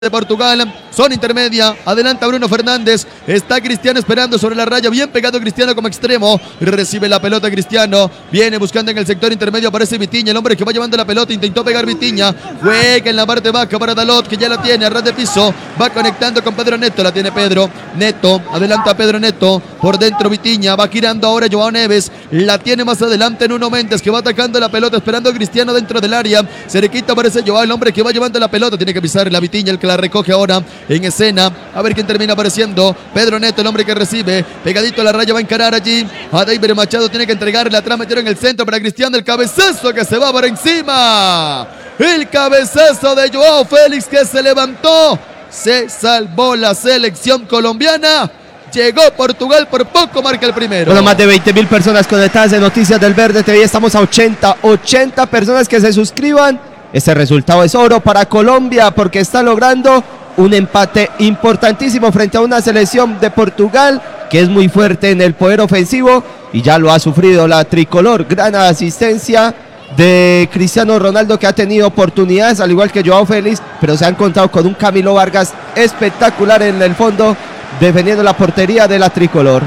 de Portugal, zona intermedia, adelanta Bruno Fernández, está Cristiano esperando sobre la raya, bien pegado Cristiano como extremo, recibe la pelota Cristiano, viene buscando en el sector intermedio, aparece Vitinha, el hombre que va llevando la pelota, intentó pegar Vitinha, juega en la parte baja para Dalot, que ya la tiene, a ras de piso, va conectando con Pedro Neto, la tiene Pedro Neto, adelanta Pedro Neto, por dentro Vitinha, va girando ahora Joao Neves, la tiene más adelante Nuno Méndez, que va atacando la pelota, esperando a Cristiano dentro del área, cerquita aparece Joao, el hombre que va llevando la pelota, tiene que pisar la Vitinha, el que la recoge ahora en escena, a ver quién termina apareciendo, Pedro Neto, el hombre que recibe, pegadito a la raya, va a encarar allí, a David Machado, tiene que entregarle atrás, metieron en el centro para Cristiano, el cabezazo que se va por encima, el cabezazo de Joao Félix que se levantó, se salvó la selección colombiana. Llegó Portugal, por poco marca el primero. Bueno, más de 20.000 personas conectadas en Noticias del Verde TV. Estamos a 80 personas que se suscriban. Este resultado es oro para Colombia porque está logrando un empate importantísimo frente a una selección de Portugal que es muy fuerte en el poder ofensivo y ya lo ha sufrido la tricolor. Gran asistencia de Cristiano Ronaldo, que ha tenido oportunidades al igual que Joao Félix, pero se han encontrado con un Camilo Vargas espectacular en el fondo, defendiendo la portería de la tricolor.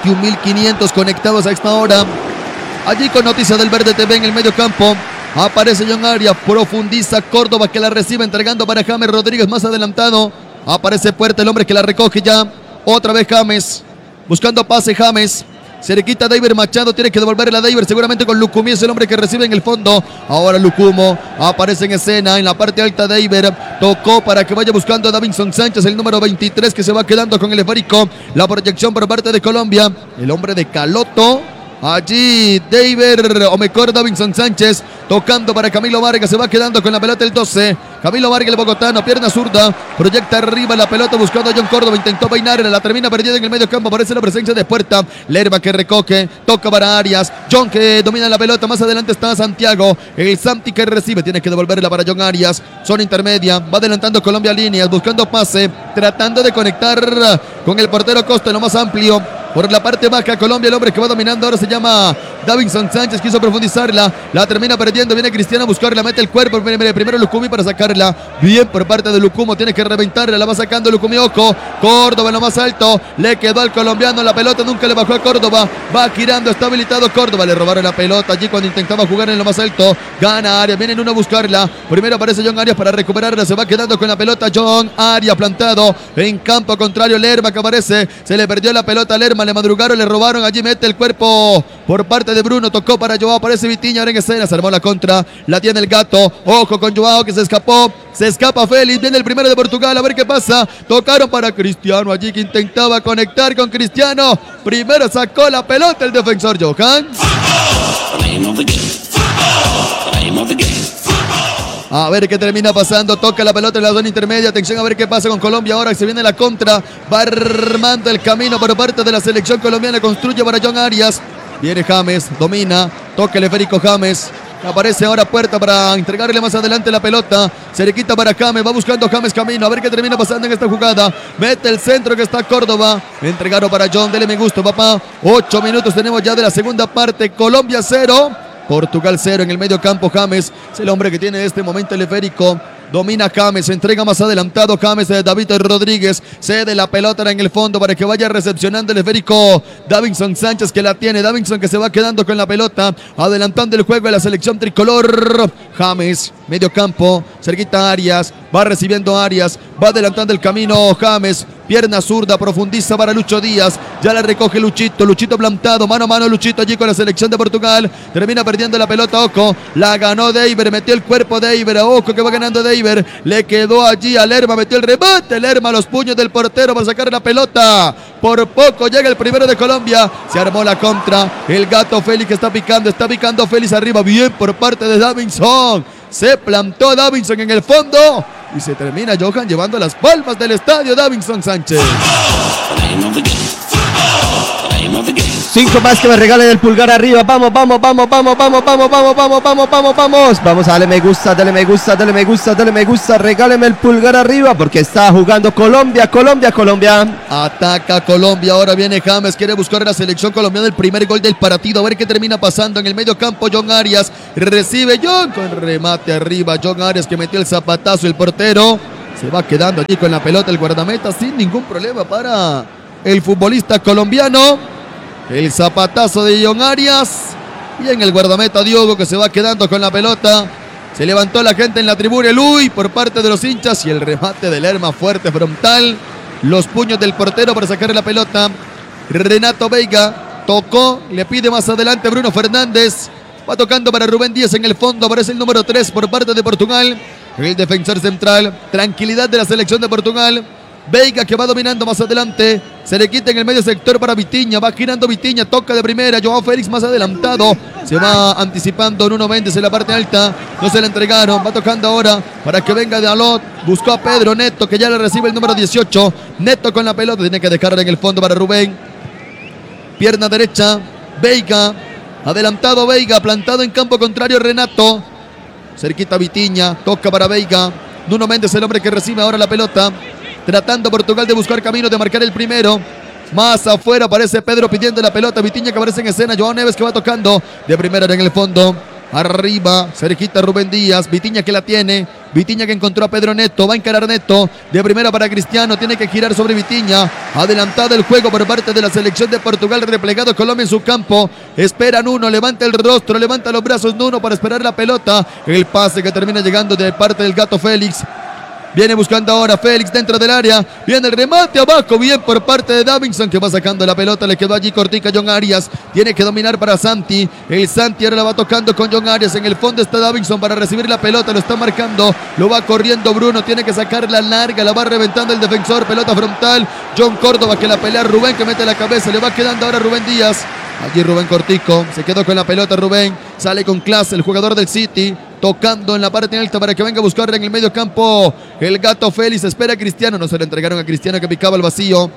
21.500 conectados a esta hora. Allí con Noticias del Verde TV en el medio campo. Aparece John Arias, profundiza Córdoba que la recibe entregando para James Rodríguez más adelantado. Aparece Puerta, el hombre que la recoge ya. Otra vez James, buscando pase James. Cerquita David Machado, tiene que devolverle a David seguramente con Lucumí, es el hombre que recibe en el fondo. Ahora Lucumo aparece en escena, en la parte alta David, tocó para que vaya buscando a Davinson Sánchez, el número 23 que se va quedando con el esférico. La proyección por parte de Colombia, el hombre de Caloto. Allí David, o mejor Davinson Sánchez, tocando para Camilo Vargas, se va quedando con la pelota el 12. Camilo Vargas, el bogotano, pierna zurda, proyecta arriba la pelota buscando a John Córdoba, intentó peinar, la termina perdiendo en el medio campo, aparece la presencia de Puerta, Lerma que recoge, toca para Arias, John que domina la pelota, más adelante está Santiago, el Santi que recibe, tiene que devolverla para John Arias, zona intermedia, va adelantando Colombia líneas, buscando pase, tratando de conectar con el portero Costa, lo más amplio. Por la parte baja Colombia, el hombre que va dominando ahora se llama Davinson Sánchez, quiso profundizarla, la termina perdiendo, viene Cristiano a buscarla, mete el cuerpo, primero Lucumí para sacarla, bien por parte de Lucumo, tiene que reventarla, la va sacando Lucumí, ojo, Córdoba en lo más alto, le quedó al colombiano, la pelota nunca le bajó a Córdoba, va girando, está habilitado Córdoba, le robaron la pelota allí cuando intentaba jugar en lo más alto, gana Arias, vienen uno a buscarla, primero aparece John Arias para recuperarla, se va quedando con la pelota John Arias plantado, en campo contrario Lerma que aparece, se le perdió la pelota a Lerma, le madrugaron, le robaron, allí mete el cuerpo por parte de Bruno, tocó para Joao, aparece Vitinha ahora en escena, se armó la contra, la tiene el gato, ojo con Joao que se escapó, se escapa Félix, viene el primero de Portugal, a ver qué pasa, tocaron para Cristiano allí que intentaba conectar con Cristiano, primero sacó la pelota el defensor Johan. A ver qué termina pasando, toca la pelota en la zona intermedia, atención a ver qué pasa con Colombia ahora que se viene la contra, va armando el camino por parte de la selección colombiana, construye para John Arias, viene James, domina, toca el esférico James, aparece ahora Puerta para entregarle más adelante la pelota, cerquita para James, va buscando James camino, a ver qué termina pasando en esta jugada, mete el centro que está Córdoba, entregaron para John, dele me gusto papá, 8 minutos tenemos ya de la segunda parte, Colombia 0. Portugal 0 en el medio campo, James es el hombre que tiene en este momento el esférico, domina James, entrega más adelantado James de David Rodríguez, cede la pelota en el fondo para que vaya recepcionando el esférico Davinson Sánchez que la tiene, Davinson que se va quedando con la pelota, adelantando el juego de la selección tricolor, James, medio campo, cerquita Arias, va recibiendo Arias, va adelantando el camino James, pierna zurda, profundiza para Lucho Díaz, ya la recoge Luchito plantado, mano a mano Luchito allí con la selección de Portugal, termina perdiendo la pelota, ojo, la ganó Deiber, metió el cuerpo Deiber, ojo que va ganando Deiber, le quedó allí a Lerma, metió el remate, Lerma a los puños del portero para sacar la pelota, por poco llega el primero de Colombia, se armó la contra, el gato Félix está picando Félix arriba, bien por parte de Davinson, se plantó Davinson en el fondo y se termina Johan llevando las palmas del estadio Davinson Sánchez. 5 más que me regalen el pulgar arriba. Vamos a darle me gusta, regáleme el pulgar arriba porque está jugando Colombia. Ataca Colombia, ahora viene James, quiere buscar a la selección colombiana el primer gol del partido, a ver qué termina pasando en el medio campo. John Arias recibe John con remate arriba, John Arias que metió el zapatazo, el portero Se va quedando allí con la pelota el guardameta sin ningún problema para el futbolista colombiano. El zapatazo de John Arias. Bien el guardameta Diogo que se va quedando con la pelota. Se levantó la gente en la tribuna. El uy por parte de los hinchas. Y el remate de Lerma fuerte frontal. Los puños del portero para sacar la pelota. Renato Veiga tocó. Le pide más adelante Bruno Fernández. Va tocando para Rubén Díaz en el fondo. Aparece el número 3 por parte de Portugal. El defensor central. Tranquilidad de la selección de Portugal. Veiga que va dominando más adelante. Se le quita en el medio sector para Vitinha. Va girando Vitinha. Toca de primera. Joao Félix más adelantado. Se va anticipando Nuno Méndez en la parte alta. No se le entregaron. Va tocando ahora para que venga Dalot. Buscó a Pedro Neto que ya le recibe el número 18. Neto con la pelota. Tiene que dejarla en el fondo para Rubén. Pierna derecha. Veiga. Adelantado Veiga. Plantado en campo contrario Renato. Cerquita Vitinha. Toca para Veiga. Nuno Méndez el hombre que recibe ahora la pelota. Tratando Portugal de buscar camino de marcar el primero. Más afuera aparece Pedro pidiendo la pelota. Vitinha que aparece en escena. Joao Neves que va tocando de primera en el fondo. Arriba, cerquita Rubén Díaz. Vitinha que la tiene. Vitinha que encontró a Pedro Neto. Va a encarar Neto. De primera para Cristiano. Tiene que girar sobre Vitinha. Adelantado el juego por parte de la selección de Portugal. Replegado Colombia en su campo. Espera Nuno. Levanta el rostro. Levanta los brazos Nuno para esperar la pelota. El pase que termina llegando de parte del Gato Félix. Viene buscando ahora Félix dentro del área. Viene el remate abajo. Bien por parte de Davinson que va sacando la pelota. Le quedó allí cortica John Arias. Tiene que dominar para Santi. El Santi ahora la va tocando con John Arias. En el fondo está Davinson para recibir la pelota. Lo está marcando. Lo va corriendo Bruno. Tiene que sacarla larga. La va reventando el defensor. Pelota frontal. John Córdoba que la pelea. Rubén que mete la cabeza. Le va quedando ahora Rubén Díaz. Allí Rubén Cortico. Se quedó con la pelota Rubén. Sale con clase el jugador del City. Tocando en la parte alta para que venga a buscarla en el medio campo. El Gato Félix espera a Cristiano. No se le entregaron a Cristiano que picaba el vacío.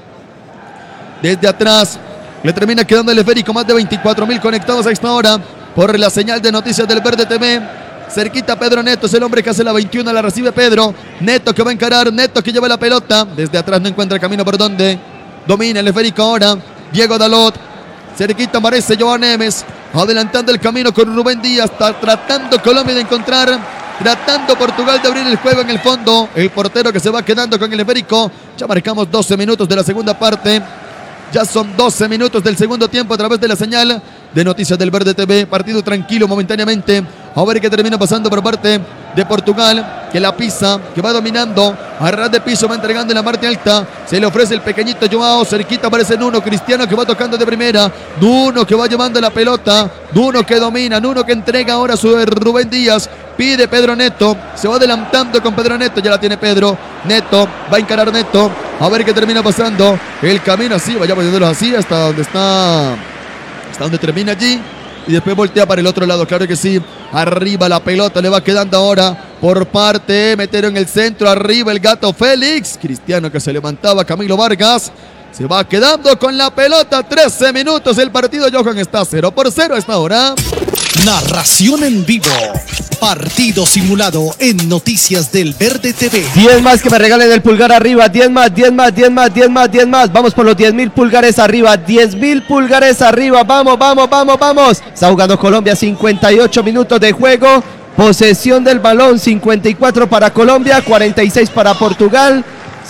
Desde atrás le termina quedando el esférico. Más de 24.000 conectados a esta hora por la señal de noticias del Verde TV. Cerquita Pedro Neto es el hombre que hace la 21. La recibe Pedro. Neto que va a encarar. Neto que lleva la pelota. Desde atrás no encuentra camino por donde. Domina el esférico ahora Diego Dalot. Cerquita aparece Joao Neves. Adelantando el camino con Rubén Díaz. Está tratando Colombia de encontrar. Tratando Portugal de abrir el juego en el fondo. El portero que se va quedando con el esférico. Ya marcamos 12 minutos de la segunda parte. Ya son 12 minutos del segundo tiempo a través de la señal de Noticias del Verde TV. Partido tranquilo momentáneamente. A ver qué termina pasando por parte de Portugal, que la pisa, que va dominando. A ras de piso va entregando en la parte alta. Se le ofrece el pequeñito Joao. Cerquita aparece Nuno. Cristiano que va tocando de primera. Nuno que va llevando la pelota. Nuno que domina. Nuno que entrega ahora a su Rubén Díaz. Pide Pedro Neto. Se va adelantando con Pedro Neto. Ya la tiene Pedro. Neto. Va a encarar Neto. A ver qué termina pasando. El camino así. Vaya poniéndolo así hasta donde está. Hasta donde termina allí. Y después voltea para el otro lado, claro que sí. Arriba la pelota le va quedando ahora por parte. Meter en el centro, arriba el Gato Félix. Cristiano que se levantaba, Camilo Vargas. Se va quedando con la pelota. 13 minutos el partido. Johan está 0-0 a esta hora. Narración en vivo. Partido simulado en Noticias del Verde TV. 10 más que me regalen el pulgar arriba. 10 más, 10 más, 10 más, 10 más, 10 más. Vamos por los 10.000 pulgares arriba. 10.000 pulgares arriba. Vamos, vamos, vamos, vamos. Está jugando Colombia. 58 minutos de juego. Posesión del balón. 54 para Colombia. 46 para Portugal.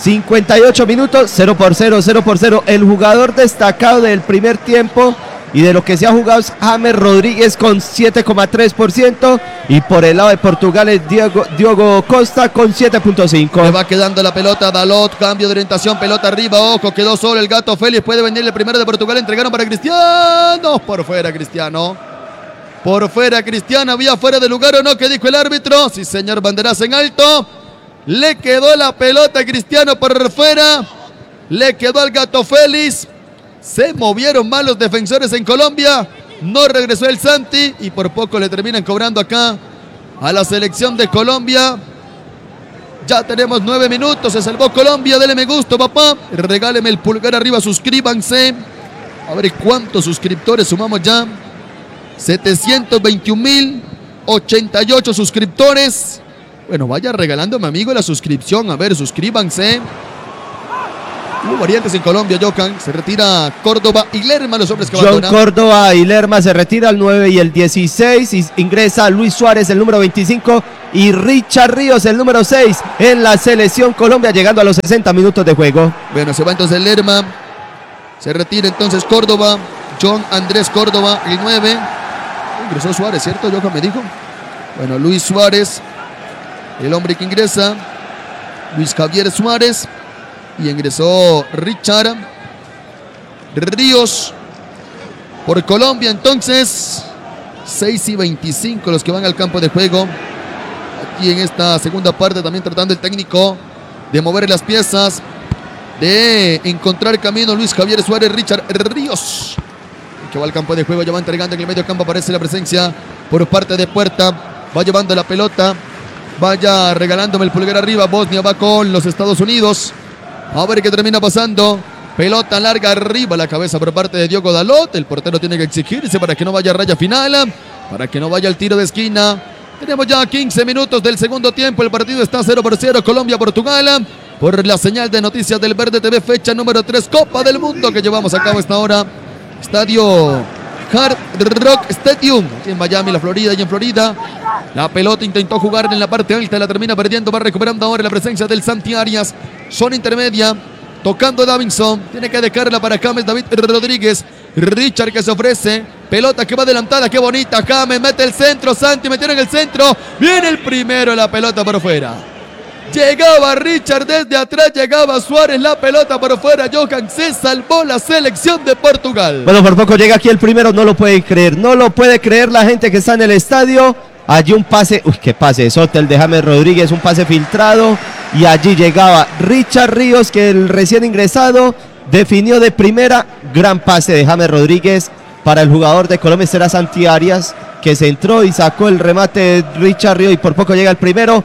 58 minutos. 0-0, 0-0. El jugador destacado del primer tiempo y de lo que se ha jugado es James Rodríguez con 7,3%. Y por el lado de Portugal es Diogo Costa con 7,5%. Le va quedando la pelota Dalot, cambio de orientación, pelota arriba, ojo, quedó solo el Gato Félix, puede venir el primero de Portugal, entregaron para Cristiano, por fuera Cristiano. Por fuera Cristiano, había fuera de lugar o no, ¿qué dijo el árbitro? Sí señor, banderazo en alto. Le quedó la pelota a Cristiano por fuera, le quedó al Gato Félix. Se movieron mal los defensores en Colombia. No regresó el Santi y por poco le terminan cobrando acá a la selección de Colombia. Ya tenemos 9 minutos. Se salvó Colombia. Dele me gusto, papá. Regáleme el pulgar arriba. Suscríbanse. A ver cuántos suscriptores sumamos ya. 721.088 suscriptores. Bueno, vaya regalándome, amigo, la suscripción. A ver, suscríbanse. Hubo variantes en Colombia, Johan. Se retira Córdoba y Lerma, los hombres que abandonan. Córdoba y Lerma se retira al 9 y el 16. Y ingresa Luis Suárez, el número 25, y Richard Ríos, el número 6 en la selección Colombia, llegando a los 60 minutos de juego. Bueno, se va entonces Lerma. Se retira entonces Córdoba. John Andrés Córdoba, el 9. Ingresó Suárez, ¿cierto? Johan me dijo. Bueno, Luis Suárez, el hombre que ingresa. Luis Javier Suárez. Y ingresó Richard Ríos por Colombia. Entonces 6:25 los que van al campo de juego. Aquí en esta segunda parte también tratando el técnico de mover las piezas, de encontrar camino. Luis Javier Suárez, Richard Ríos, que va al campo de juego, ya va entregando en el medio campo. Aparece la presencia por parte de Puerta, va llevando la pelota, vaya regalándome el pulgar arriba. Bosnia va con los Estados Unidos, a ver qué termina pasando. Pelota larga arriba, la cabeza por parte de Diogo Dalot. El portero tiene que exigirse para que no vaya a raya final, para que no vaya el tiro de esquina. Tenemos ya 15 minutos del segundo tiempo, el partido está 0-0, Colombia-Portugal, por la señal de Noticias del Verde TV, fecha número 3, Copa del Mundo, que llevamos a cabo esta hora. Estadio Hard Rock Stadium, aquí en Miami, la Florida, y en Florida. La pelota intentó jugar en la parte alta, la termina perdiendo, va recuperando ahora la presencia del Santi Arias. Zona intermedia, tocando Davinson, tiene que dejarla para James David Rodríguez. Richard que se ofrece, pelota que va adelantada, qué bonita. James mete el centro, Santi metió en el centro, viene el primero, la pelota por fuera. Llegaba Richard desde atrás, llegaba Suárez, la pelota por fuera. Johan, se salvó la selección de Portugal. Bueno, por poco llega aquí el primero, no lo puede creer, no lo puede creer la gente que está en el estadio. Allí un pase, uy, qué pase de Sotel de James Rodríguez, un pase filtrado, y allí llegaba Richard Ríos, que el recién ingresado definió de primera. Gran pase de James Rodríguez para el jugador de Colombia, será Santi Arias, que se entró y sacó el remate de Richard Ríos, y por poco llega el primero.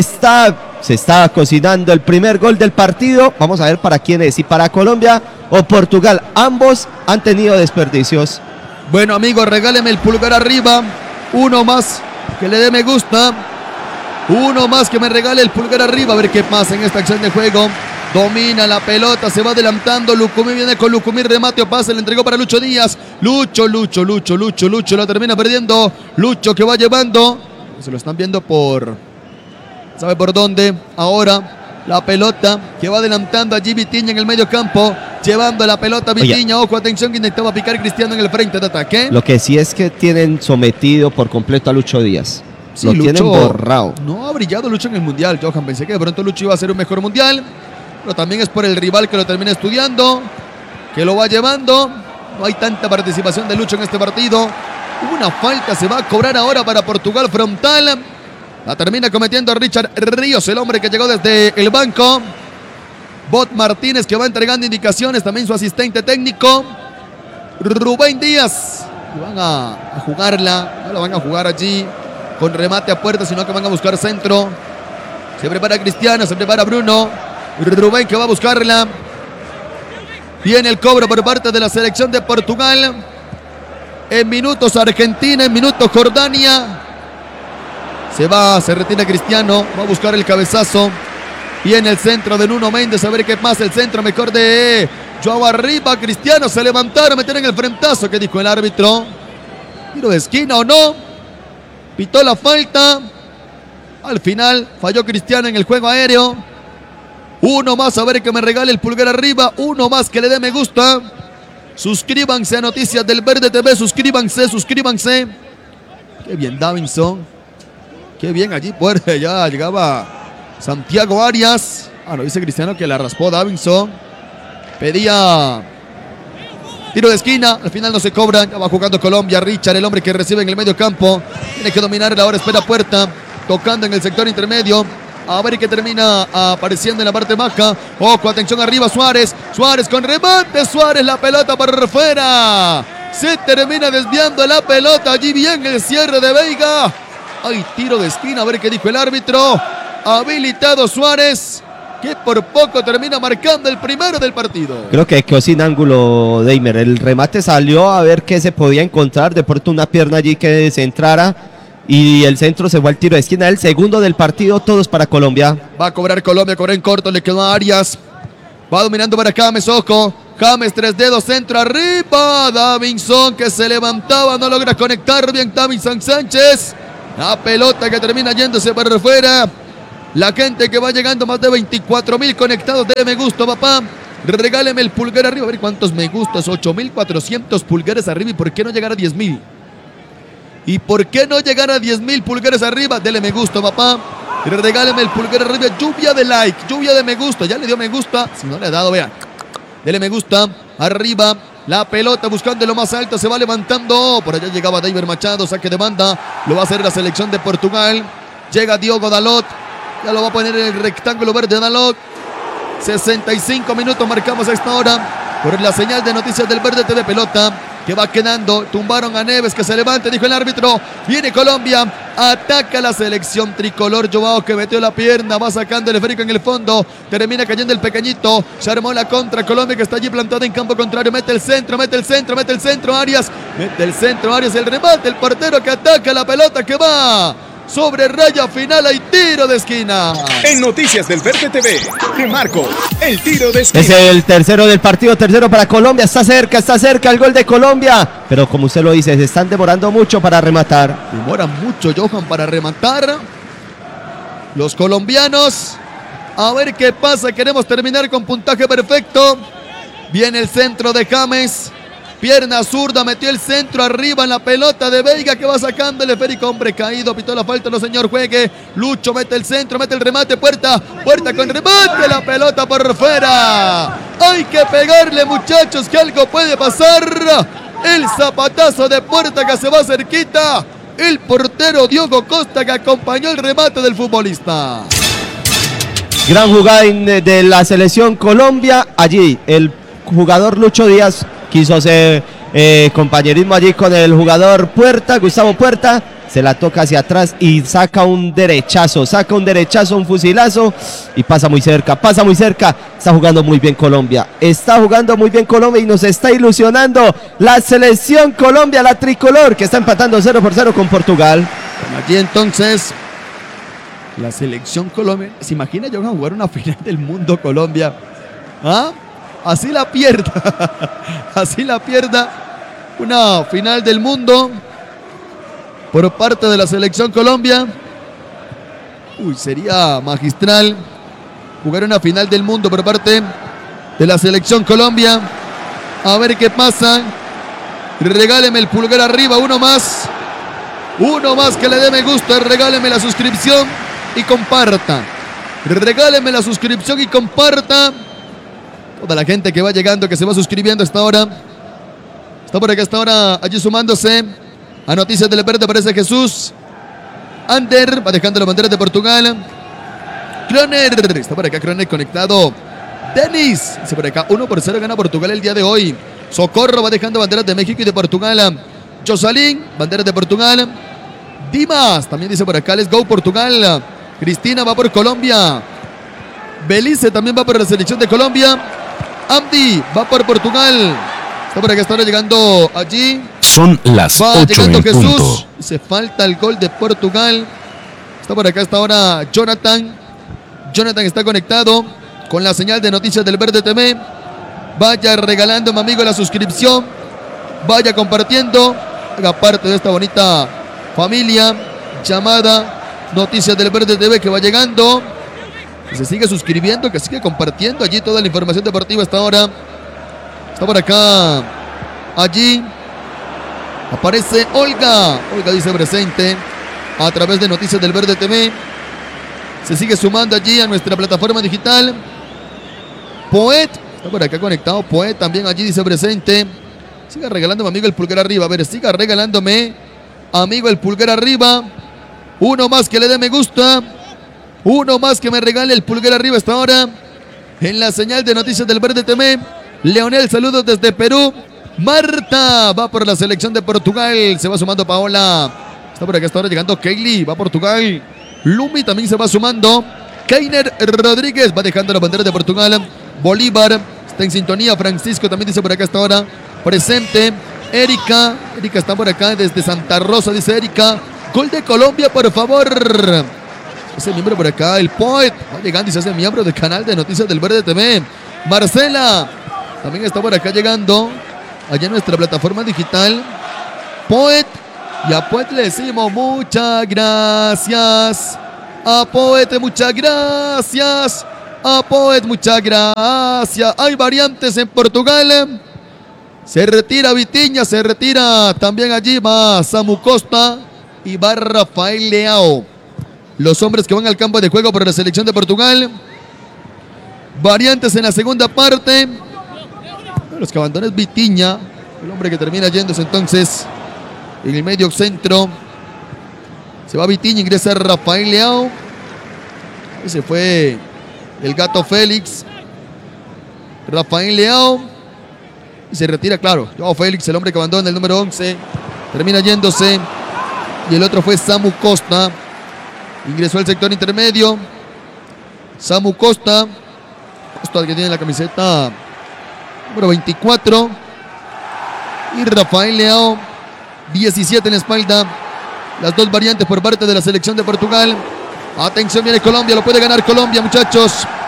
Se está cocinando el primer gol del partido. Vamos a ver para quién es, si para Colombia o Portugal. Ambos han tenido desperdicios. Bueno, amigos, regáleme el pulgar arriba. Uno más que le dé me gusta. Uno más que me regale el pulgar arriba. A ver qué pasa en esta acción de juego. Domina la pelota, se va adelantando. Lucumí viene con Lucumí, remate o pase, le entregó para Lucho Díaz. Lucho, la termina perdiendo. Lucho que va llevando. Se lo están viendo ¿sabe por dónde? Ahora la pelota que va adelantando allí Vitinha en el medio campo, llevando la pelota Vitinha. Ojo, atención, que intentaba picar Cristiano en el frente de ataque. Lo que sí es que tienen sometido por completo a Lucho Díaz. Sí, lo Lucho tienen borrado. No ha brillado Lucho en el Mundial, Johan. Pensé que de pronto Lucho iba a ser un mejor Mundial, pero también es por el rival que lo termina estudiando, que lo va llevando. No hay tanta participación de Lucho en este partido. Una falta se va a cobrar ahora para Portugal, frontal. La termina cometiendo Richard Ríos, el hombre que llegó desde el banco. Bot Martínez, que va entregando indicaciones, también su asistente técnico. Rubén Díaz. Y van a jugarla, no la van a jugar allí con remate a puerta, sino que van a buscar centro. Se prepara Cristiano, se prepara Bruno. Rubén que va a buscarla. Viene el cobro por parte de la selección de Portugal. En minutos Argentina, en minutos Jordania. Se retira Cristiano, va a buscar el cabezazo. Viene el centro de Nuno Méndez, a ver qué pasa. El centro mejor de Joao arriba. Cristiano se levantaron, metieron en el frentazo. ¿Qué dijo el árbitro? ¿Tiro de esquina o no? Pitó la falta. Al final falló Cristiano en el juego aéreo. Uno más, a ver que me regale el pulgar arriba. Uno más que le dé me gusta. Suscríbanse a Noticias del Verde TV. Suscríbanse. Qué bien Davinson. Qué bien allí puerta. Ya llegaba Santiago Arias. Lo dice Cristiano que la raspó Davinson. Pedía tiro de esquina. Al final no se cobran. Ya va jugando Colombia. Richard, el hombre que recibe en el medio campo. Tiene que dominar ahora. Espera Puerta. Tocando en el sector intermedio. A ver qué termina apareciendo en la parte baja. Ojo, atención arriba. Suárez con remate. Suárez, la pelota por fuera. Se termina desviando la pelota. Allí bien el cierre de Veiga. Hay tiro de esquina. A ver qué dijo el árbitro. Habilitado Suárez, que por poco termina marcando el primero del partido. Creo que quedó sin ángulo Deimer. El remate salió a ver qué se podía encontrar. De pronto una pierna allí que se entrara. Y el centro se fue al tiro de esquina. El segundo del partido, todos para Colombia. Va a cobrar Colombia, corre en corto, le quedó a Arias. Va dominando para James, ojo. James, 3 dedos, centro arriba. Davinson que se levantaba, no logra conectar bien Davinson Sánchez. La pelota que termina yéndose para afuera. La gente que va llegando, más de 24.000 conectados. Dele me gusta, papá. Regáleme el pulgar arriba. A ver cuántos me gustas. 8.400 pulgares arriba. ¿Y por qué no llegar a 10.000? ¿Y por qué no llegar a 10.000 pulgares arriba? Dele me gusta, papá. Regáleme el pulgar arriba. Lluvia de like, lluvia de me gusta. Ya le dio me gusta. Si no le ha dado, vean. Dele me gusta. Arriba. La pelota buscando lo más alto. Se va levantando. Por allá llegaba David Machado. Saque de banda. Lo va a hacer la selección de Portugal. Llega Diogo Dalot. Ya lo va a poner en el rectángulo verde Dalot. 65 minutos marcamos a esta hora. Por la señal de Noticias del Verde TV. Pelota que va quedando. Tumbaron a Neves, que se levante, dijo el árbitro. Viene Colombia, ataca la selección tricolor. Joao, que metió la pierna, va sacando el esférico en el fondo. Termina cayendo el pequeñito. Se armó la contra. Colombia, que está allí plantada en campo contrario. Mete el centro, mete el centro, mete el centro. Arias, mete el centro. Arias, el remate. El portero que ataca la pelota que va sobre raya final. Hay tiro de esquina. En Noticias del Verde TV, te marco el tiro de esquina. Es el tercero del partido, tercero para Colombia. Está cerca el gol de Colombia. Pero como usted lo dice, se están demorando mucho para rematar. Demora mucho, Johan, para rematar. Los colombianos. A ver qué pasa. Queremos terminar con puntaje perfecto. Viene el centro de James. Pierna zurda, metió el centro arriba en la pelota de Veiga, que va sacando el esférico. Hombre caído, pitó la falta, no señor, juegue. Lucho mete el centro, mete el remate, puerta con remate, la pelota por fuera. Hay que pegarle, muchachos, que algo puede pasar. El zapatazo de Puerta que se va cerquita. El portero Diogo Costa, que acompañó el remate del futbolista. Gran jugada de la selección Colombia. Allí el jugador Lucho Díaz quiso hacer compañerismo allí con el jugador Puerta, Gustavo Puerta. Se la toca hacia atrás y saca un derechazo, un fusilazo y pasa muy cerca. Está jugando muy bien Colombia. Y nos está ilusionando la selección Colombia, la tricolor, que está empatando 0-0 con Portugal. Allí entonces la selección Colombia. ¿Se imagina yo jugar una final del mundo Colombia? ¿Ah? Así la pierda. Una final del mundo por parte de la selección Colombia. Sería magistral jugar una final del mundo por parte de la selección Colombia. A ver qué pasa. Regáleme el pulgar arriba, uno más que le dé me gusta. Regáleme la suscripción y comparta. Toda la gente que va llegando, que se va suscribiendo hasta ahora. Está por acá hasta ahora, allí sumándose a Noticias del Verde. Aparece Jesús. Ander va dejando la bandera de Portugal. Croner, está por acá Croner conectado. Denis, dice por acá, 1-0 gana Portugal el día de hoy. Socorro va dejando banderas de México y de Portugal. Josalín, banderas de Portugal. Dimas, también dice por acá, let's go Portugal. Cristina va por Colombia. Belice también va por la selección de Colombia. Amdi va por Portugal. Está por acá, está ahora llegando allí. Son las 8 en Jesús. punto. Se falta el gol de Portugal. Está por acá, está ahora Jonathan. Jonathan está conectado con la señal de Noticias del Verde TV. Vaya regalando, mi amigo, la suscripción. Vaya compartiendo. Haga parte de esta bonita familia llamada Noticias del Verde TV, que va llegando. Que se sigue suscribiendo, que sigue compartiendo allí toda la información deportiva hasta ahora. Está por acá. Allí aparece Olga. Olga dice presente a través de Noticias del Verde TV. Se sigue sumando allí a nuestra plataforma digital. Poet está por acá conectado. Poet también allí dice presente. Siga regalándome, amigo, el pulgar arriba. A ver, siga regalándome, amigo, el pulgar arriba. Uno más que le dé me gusta. Uno más que me regale el pulgar arriba hasta ahora. En la señal de Noticias del Verde TV. Leonel, saludos desde Perú. Marta va por la selección de Portugal. Se va sumando Paola. Está por acá hasta ahora llegando Keili. Va Portugal. Lumi también se va sumando. Keiner Rodríguez va dejando la bandera de Portugal. Bolívar está en sintonía. Francisco también dice por acá hasta ahora presente. Erika está por acá desde Santa Rosa, dice Erika. Gol de Colombia, por favor. Ese miembro por acá, el Poet, va llegando y se hace miembro del canal de Noticias del Verde TV. Marcela también está por acá llegando allá en nuestra plataforma digital. Poet Y a Poet le decimos muchas gracias. A Poet muchas gracias. A Poet muchas gracias. Hay variantes en Portugal. Se retira Vitinha, se retira también allí va Samu Costa y va Rafael Leao. Los hombres que van al campo de juego por la selección de Portugal. Variantes en la segunda parte. Los que abandonan es Vitinha, el hombre que termina yéndose entonces en el medio centro. Se va Vitinha, ingresa Rafael Leao. Ese fue el Gato Félix. Rafael Leao. Y se retira, claro, Joao Félix, el hombre que abandona el número 11. Termina yéndose. Y el otro fue Samu Costa. Ingresó al sector intermedio. Samu Costa. Costa que tiene la camiseta número 24. Y Rafael Leao, 17 en la espalda. Las dos variantes por parte de la selección de Portugal. Atención, viene Colombia. Lo puede ganar Colombia, muchachos.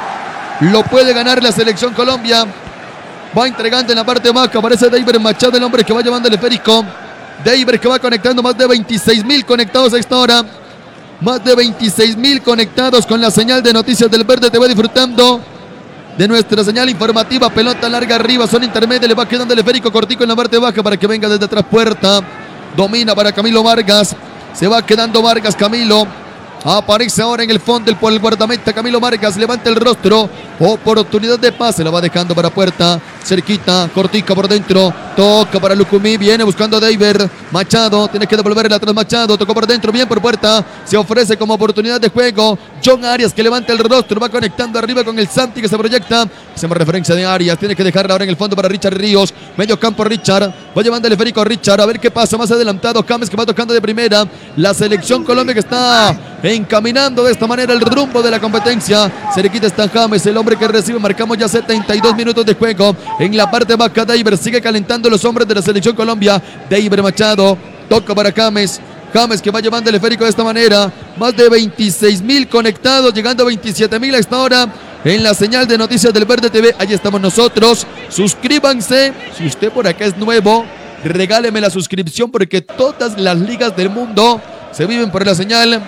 Lo puede ganar la selección Colombia. Va entregando en la parte baja. Aparece Deiber Machado, el hombre que va llevando el esférico. Deiber que va conectando más de 26.000 conectados a esta hora. Más de 26.000 conectados con la señal de Noticias del Verde TV, disfrutando de nuestra señal informativa. Pelota larga arriba, zona intermedia. Le va quedando el esférico cortico en la parte baja para que venga desde atrás Puerta. Domina para Camilo Vargas. Se va quedando Vargas, Camilo. Aparece ahora en el fondo por el guardameta Camilo Vargas. Levanta el rostro. Oportunidad de pase. La va dejando para Puerta. Cerquita. Cortica por dentro. Toca para Lucumí. Viene buscando a Deiber. Machado. Tiene que devolverle atrás Machado. Tocó por dentro. Bien por Puerta. Se ofrece como oportunidad de juego. John Arias que levanta el rostro. Va conectando arriba con el Santi que se proyecta. Hacemos referencia de Arias. Tiene que dejarla ahora en el fondo para Richard Ríos. Medio campo Richard. Va llevando el esférico a Richard. A ver qué pasa. Más adelantado. James que va tocando de primera. La selección Colombia que está encaminando de esta manera el rumbo de la competencia. Cerquita está James, el hombre que recibe. Marcamos ya 72 minutos de juego. En la parte baja Deiber sigue calentando los hombres de la selección Colombia. Deiber Machado toca para James. James que va llevando el esférico de esta manera. Más de 26.000 conectados, llegando a 27.000 a esta hora en la señal de Noticias del Verde TV. Allí estamos nosotros. Suscríbanse. Si usted por acá es nuevo, regáleme la suscripción porque todas las ligas del mundo se viven por la señal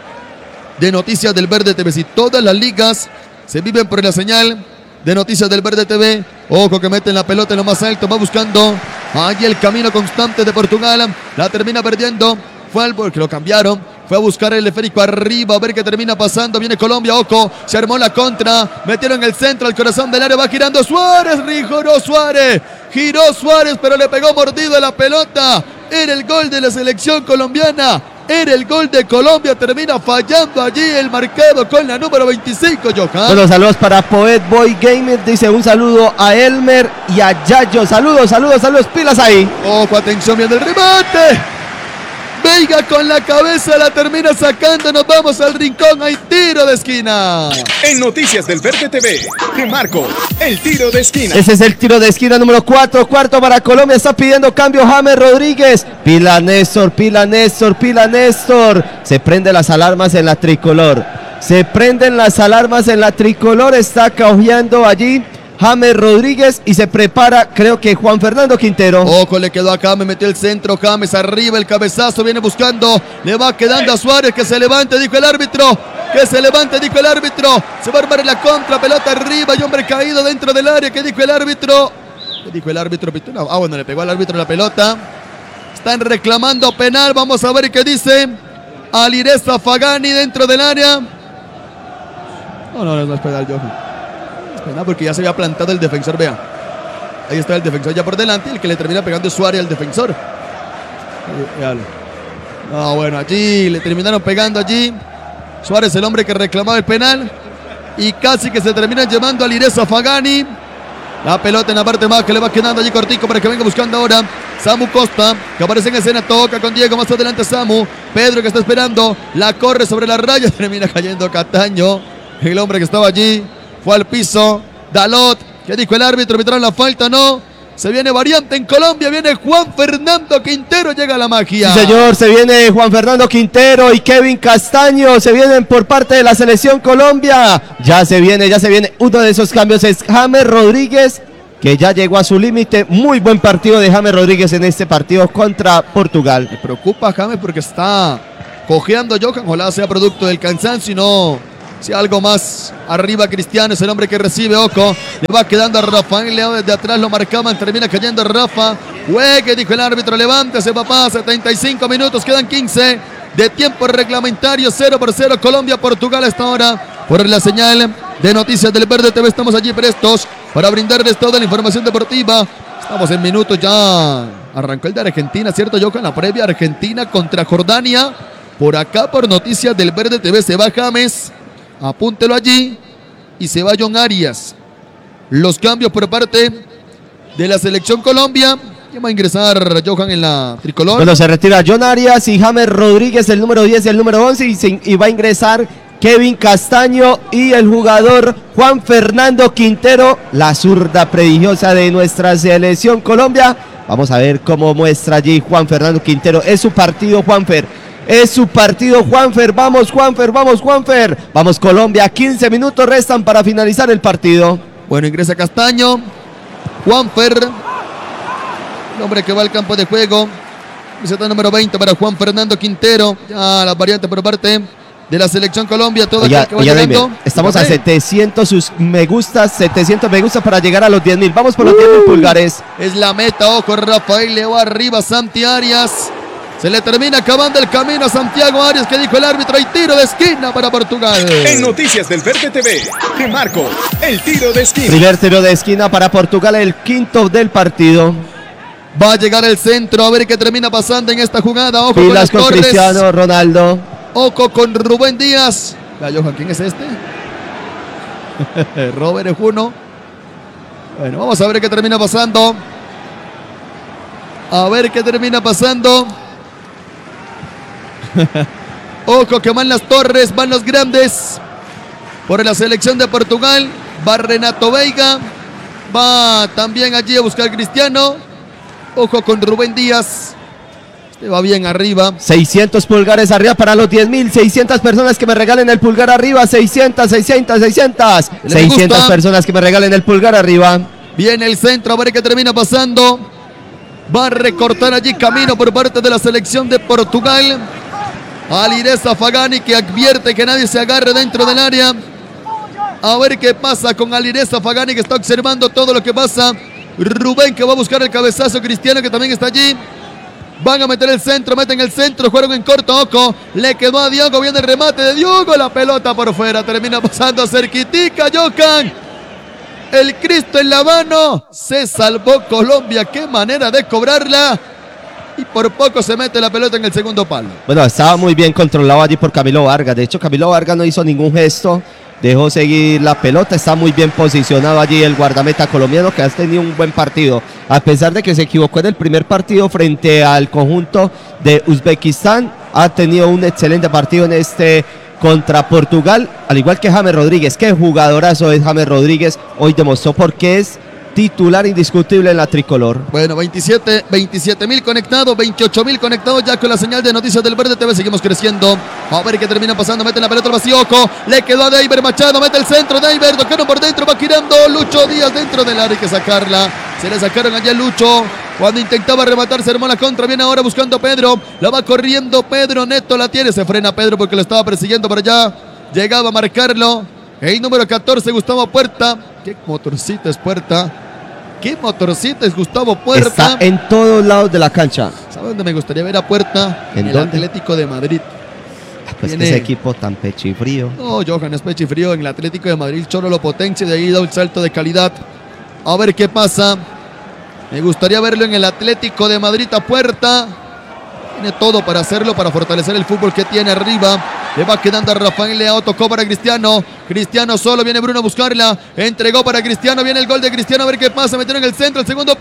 de Noticias del Verde TV. Si todas las ligas se viven por la señal de Noticias del Verde TV. Ojo que meten la pelota en lo más alto. Va buscando allí el camino constante de Portugal. La termina perdiendo. Fue al porque lo cambiaron. Fue a buscar el esférico arriba. A ver qué termina pasando. Viene Colombia. Ojo. Se armó la contra. Metieron el centro al corazón del área. Va girando Suárez. Giró Suárez. Giró Suárez. Pero le pegó mordido a la pelota. Era el gol de la selección colombiana. Era el gol de Colombia. Termina fallando allí el marcado con la número 25, Johan. Bueno, saludos para Poet Boy Gamer. Dice un saludo a Elmer y a Yayo. Saludos. Pilas ahí. Ojo, atención, viene el remate. Veiga con la cabeza la termina sacando. Nos vamos al rincón. Hay tiro de esquina. En Noticias del Verde TV, te marco el tiro de esquina. Ese es el tiro de esquina número 4. Cuarto para Colombia. Está pidiendo cambio James Rodríguez. Pila Néstor. Se prenden las alarmas en la tricolor. Está caujeando allí James Rodríguez y se prepara, creo que Juan Fernando Quintero. Ojo, le quedó a James, metió el centro. James arriba, el cabezazo viene buscando. Le va quedando a Suárez, que se levante, dijo el árbitro. Se va a armar en la contra, pelota arriba y hombre caído dentro del área. ¿Qué dijo el árbitro? Bueno, le pegó al árbitro la pelota. Están reclamando penal. Vamos a ver qué dice Alireza Fagani dentro del área. No es penal, Johan. Porque ya se había plantado el defensor, vea. Ahí está el defensor ya por delante. El que le termina pegando es Suárez al defensor. Bueno, allí le terminaron pegando allí. Suárez, el hombre que reclamaba el penal. Y casi que se terminan llevando a Alireza Fagani. La pelota en la parte baja que le va quedando allí cortico para que venga buscando ahora Samu Costa, que aparece en escena, toca con Diego, más adelante Samu. Pedro que está esperando, la corre sobre la raya, termina cayendo Cataño. El hombre que estaba allí fue al piso. Dalot, ¿qué dijo el árbitro? ¿Arbitraron la falta? No. Se viene variante en Colombia, viene Juan Fernando Quintero, llega la magia. Sí, señor, se viene Juan Fernando Quintero y Kevin Castaño, se vienen por parte de la selección Colombia. Ya se viene. Uno de esos cambios es James Rodríguez que ya llegó a su límite. Muy buen partido de James Rodríguez en este partido contra Portugal. Me preocupa James porque está cojeando Johan. Ojalá sea producto del cansancio y no sea algo más. Arriba Cristiano es el hombre que recibe. Oco, le va quedando a Rafael Leao desde atrás, lo marcaban, termina cayendo Rafa. Juegue, dijo el árbitro, levántese papá. 75 minutos, quedan 15 de tiempo reglamentario. 0-0 Colombia-Portugal a esta hora. Por la señal de Noticias del Verde TV estamos allí prestos para brindarles toda la información deportiva. Estamos en minutos ya. Arrancó el de Argentina, ¿cierto, Johan? La previa Argentina contra Jordania. Por acá, por Noticias del Verde TV, se va James. Apúntelo allí. Y se va John Arias. Los cambios por parte de la selección Colombia. ¿Quién va a ingresar, Johan, en la tricolor? Bueno, se retira John Arias y James Rodríguez, el número 10 y el número 11. Y va a ingresar Kevin Castaño y el jugador Juan Fernando Quintero, la zurda prodigiosa de nuestra selección Colombia. Vamos a ver cómo muestra allí Juan Fernando Quintero. Es su partido, Juanfer. Es su partido, Juanfer. Vamos, Juanfer, vamos, Juanfer. Vamos, Colombia. 15 minutos restan para finalizar el partido. Bueno, ingresa Castaño. Juanfer, el hombre que va al campo de juego. Camiseta número 20 para Juan Fernando Quintero. Ya las variantes por parte de la selección Colombia. Todo aquel que va llegando. Estamos a 700 me gustas, 700 me gustas para llegar a los 10.000. Vamos por los 10.000 pulgares. Es la meta, ojo, Rafael le va arriba, Santi Arias. Se le termina acabando el camino a Santiago Arias, que dijo el árbitro. Hay tiro de esquina para Portugal. En Noticias del Verde TV, te marco el tiro de esquina. Primer tiro de esquina para Portugal, el quinto del partido. Va a llegar el centro, a ver qué termina pasando en esta jugada. Ojo Pilas con con Cristiano Ronaldo. Oco con Rubén Díaz. La Johan, ¿quién es este? Robert es uno. Bueno, vamos a ver qué termina pasando. A ver qué termina pasando. Ojo que van las torres, van los grandes. Por la selección de Portugal. Va Renato Veiga. Va también allí a buscar Cristiano. Ojo con Rubén Díaz. Este va bien arriba. 600 pulgares arriba para los 10.000. 600 personas que me regalen el pulgar arriba. 600. 600 personas que me regalen el pulgar arriba. Viene el centro, a ver qué termina pasando. Va a recortar allí camino por parte de la selección de Portugal. Alireza Fagani, que advierte que nadie se agarre dentro del área. A ver qué pasa con Alireza Fagani, que está observando todo lo que pasa. Rubén, que va a buscar el cabezazo. Cristiano, que también está allí. Van a meter el centro, meten el centro, jugaron en corto. Oco, le quedó a Diogo, viene el remate de Diogo, la pelota por fuera, termina pasando cerquitica, Johan. El Cristo en la mano, se salvó Colombia, qué manera de cobrarla. Y por poco se mete la pelota en el segundo palo. Bueno, estaba muy bien controlado allí por Camilo Vargas. De hecho, Camilo Vargas no hizo ningún gesto. Dejó seguir la pelota. Está muy bien posicionado allí el guardameta colombiano, que ha tenido un buen partido. A pesar de que se equivocó en el primer partido frente al conjunto de Uzbekistán, ha tenido un excelente partido en este contra Portugal. Al igual que James Rodríguez. Qué jugadorazo es James Rodríguez. Hoy demostró por qué es titular indiscutible en la tricolor. Bueno, 27.000 conectados, 28.000 conectados ya con la señal de Noticias del Verde TV. Seguimos creciendo. A ver qué termina pasando. Mete la pelota al vacío. Oco, le quedó a Deiber Machado. Mete el centro. Deiber, tocaron por dentro. Va girando Lucho Díaz dentro del área. Hay que sacarla. Se le sacaron allá Lucho. Cuando intentaba rematar, se armó la contra. Viene ahora buscando Pedro. La va corriendo Pedro. Neto la tiene. Se frena Pedro porque lo estaba persiguiendo por allá. Llegaba a marcarlo. El número 14, Gustavo Puerta. Qué motorcita es Puerta. ¿Qué motorcita es Gustavo Puerta? Está en todos lados de la cancha. ¿Sabe dónde me gustaría ver a Puerta? ¿En el dónde? Atlético de Madrid. Pues que ese equipo tan pechifrío. No, Johan, es pechifrío. En el Atlético de Madrid Cholo lo potencia y de ahí da un salto de calidad. A ver qué pasa. Me gustaría verlo en el Atlético de Madrid a Puerta. Tiene todo para hacerlo, para fortalecer el fútbol que tiene arriba. Le va quedando a Rafael Leao, tocó para Cristiano. Cristiano solo, viene Bruno a buscarla. Entregó para Cristiano, viene el gol de Cristiano. A ver qué pasa, metieron en el centro, el segundo